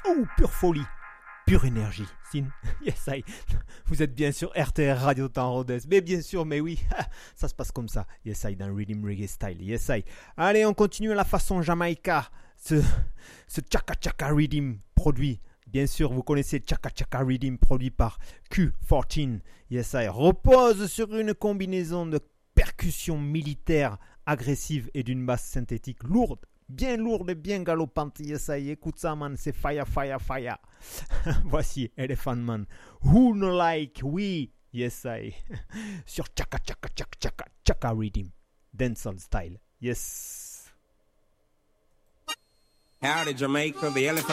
Oh, pure folie, pure énergie. Sin, yes, I. Vous êtes bien sur RTR Radio Temps Rodez. Mais bien sûr, mais oui, ça se passe comme ça. Yes, I, dans Rhythm Reggae Style. Yes, I. Allez, on continue à la façon Jamaïca. Ce Chaka Chaka Rhythm produit. Bien sûr, vous connaissez Chaka Chaka Rhythm produit par Q14. Yes, I. Repose sur une combinaison de percussions militaires agressives et d'une basse synthétique lourde. Bien lourde et bien galopante, yes I, écoute ça man, c'est fire, fire, fire. Voici Elephant Man, Who No Like We, yes I, sur Chaka Chaka Chaka Chaka Chaka Rhythm, dancehall style, yes. Howdy Jamaica, the Elephant